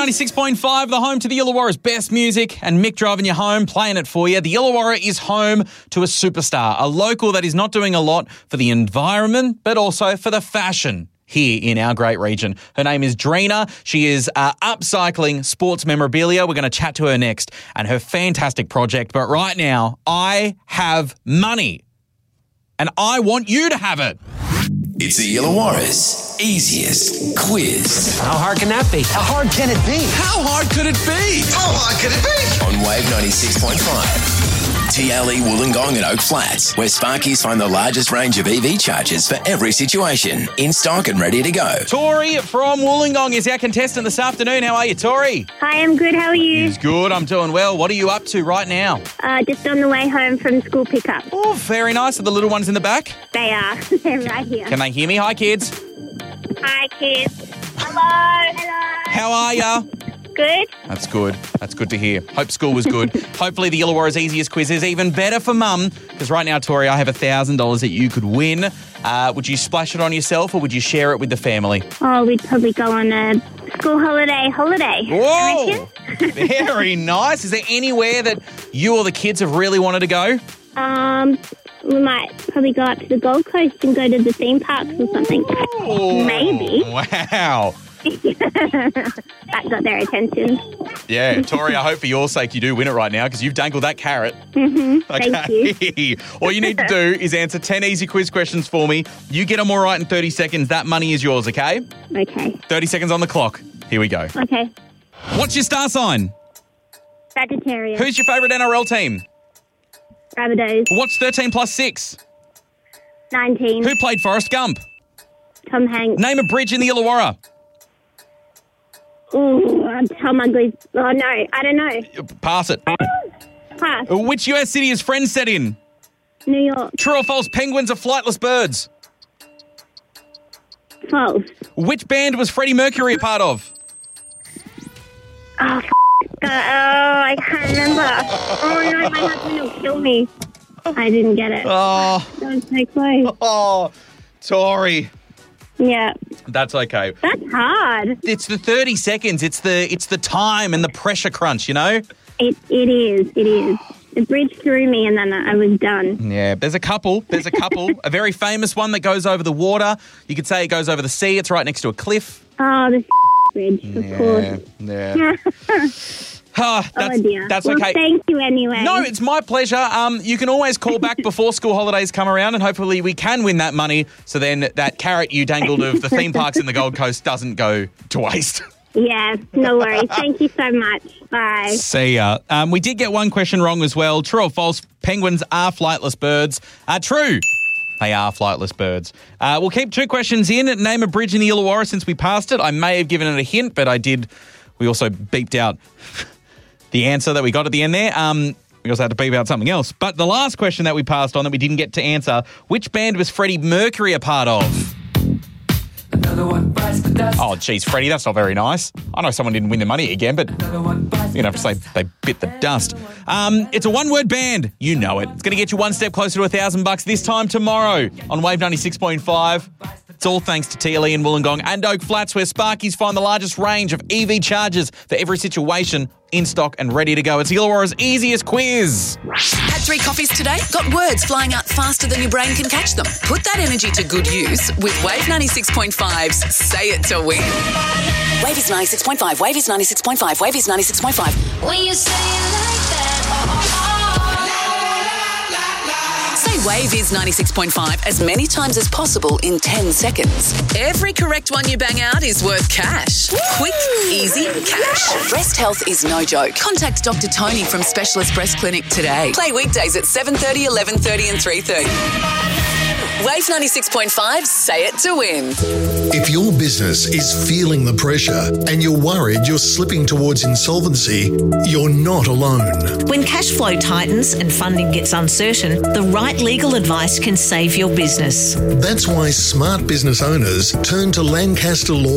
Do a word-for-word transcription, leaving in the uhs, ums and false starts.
ninety-six point five, the home to the Illawarra's best music, and Mick driving you home, playing it for you. The Illawarra is home to a superstar, a local that is not doing a lot for the environment, but also for the fashion here in our great region. Her name is Drina. She is uh, upcycling sports memorabilia. We're going to chat to her next and her fantastic project. But right now, I have money, and I want you to have it. It's the Illawarra's easiest quiz. How hard can that be? How hard can it be? How hard could it be? How hard could it be? On Wave ninety-six point five. T L E Wollongong and Oak Flats, where Sparkies find the largest range of E V chargers for every situation. In stock and ready to go. Tori from Wollongong is our contestant this afternoon. How are you, Tori? Hi, I'm good. How are you? It's good. I'm doing well. What are you up to right now? Uh, just on the way home from school pickup. Oh, very nice. Are the little ones in the back? They are. They're right here. Can they hear me? Hi, kids. Hi, kids. Hello. Hello. How are ya? Good. That's good. That's good to hear. Hope school was good. Hopefully the Illawarra's easiest quiz is even better for Mum, because right now, Tori, I have one thousand dollars that you could win. Uh, would you splash it on yourself or would you share it with the family? Oh, we'd probably go on a school holiday holiday. Whoa! Very nice. Is there anywhere that you or the kids have really wanted to go? Um, we might probably go up to the Gold Coast and go to the theme parks or something. Oh, maybe. Wow. That got their attention. Yeah, Tori, I hope for your sake you do win it right now because you've dangled that carrot. Mm-hmm. Okay. Thank you. All you need to do is answer ten easy quiz questions for me. You get them all right in thirty seconds. That money is yours, okay? Okay. thirty seconds on the clock. Here we go. Okay. What's your star sign? Sagittarius. Who's your favourite N R L team? Rabbitohs. What's thirteen plus six? nineteen. Who played Forrest Gump? Tom Hanks. Name a bridge in the Illawarra. Ooh, Tom Ugly's. Oh, no. I don't know. Pass it. Pass. Which U S city is Friends set in? New York. True or false, penguins are flightless birds? False. Which band was Freddie Mercury a part of? Oh, f- God. Oh, I can't remember. Oh, no, my husband will kill me. I didn't get it. Oh, That was so close. oh, Tori. Yeah. That's okay. That's hard. It's the thirty seconds. It's the it's the time and the pressure crunch, you know? It It is. It is. The bridge threw me and then I was done. Yeah, there's a couple. There's a couple. A very famous one that goes over the water. You could say it goes over the sea. It's right next to a cliff. Oh, the bridge, of Yeah, course. yeah. Ah, that's, oh, dear. That's well, okay. thank you anyway. No, it's my pleasure. Um, you can always call back before school holidays come around and hopefully we can win that money so then that carrot you dangled of the theme parks in the Gold Coast doesn't go to waste. Yeah, no worries. Thank you so much. Bye. See ya. Um, we did get one question wrong as well. True or false, penguins are flightless birds? Uh, true. They are flightless birds. Uh, we'll keep two questions in. Name a bridge in the Illawarra since we passed it. I may have given it a hint, but I did. We also beeped out the answer that we got at the end there. Um, we also had to beep out something else. But the last question that we passed on that we didn't get to answer, which band was Freddie Mercury a part of? Oh, geez, Freddie, that's not very nice. I know someone didn't win the money again, but you're going to have to say they bit the dust. Um, it's a one-word band. You know it. It's going to get you one step closer to a thousand bucks this time tomorrow on Wave ninety-six point five. It's all thanks to T L E in Wollongong and Oak Flats, where Sparkies find the largest range of E V chargers for every situation, in stock and ready to go. It's Illawarra's easiest quiz. Had three coffees today? Got words flying out faster than your brain can catch them? Put that energy to good use with Wave ninety-six point five's Say It to Win. Wave is ninety-six point five. Wave is ninety-six point five. Wave is ninety-six point five. When you say it like that, oh, oh, oh. Say Wave is ninety-six point five as many times as possible in ten seconds. Every correct one you bang out is worth cash. Quick, easy cash. Breast health is no joke. Contact Doctor Tony from Specialist Breast Clinic today. Play weekdays at seven thirty, eleven thirty and three thirty. Wave ninety-six point five, Say It to Win. If your business is feeling the pressure and you're worried you're slipping towards insolvency, you're not alone. When cash flow tightens and funding gets uncertain, the right legal advice can save your business. That's why smart business owners turn to Lancaster Law